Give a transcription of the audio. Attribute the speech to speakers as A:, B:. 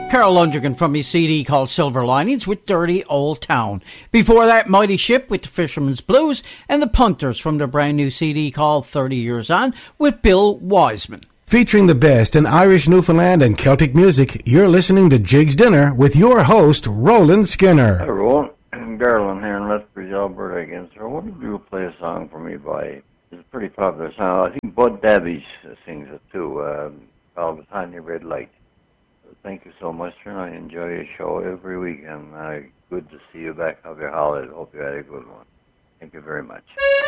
A: Carl Lundgren from his CD called Silver Linings with Dirty Old Town. Before that, Mighty Ship with the Fisherman's Blues, and the Punters from their brand new CD called 30 Years On with Bill Wiseman.
B: Featuring the best in Irish, Newfoundland, and Celtic music, you're listening to Jig's Dinner with your host, Roland Skinner.
C: Hi, Roland. I'm Garland here in Lethbridge, Alberta again. So I wanted you to play a song for me by, it's a pretty popular song. I think Bud Davies sings it too, called Tanya Red Light. So thank you so much, and I enjoy your show every week, and good to see you back. Have your holiday. Hope you had a good one. Thank you very much.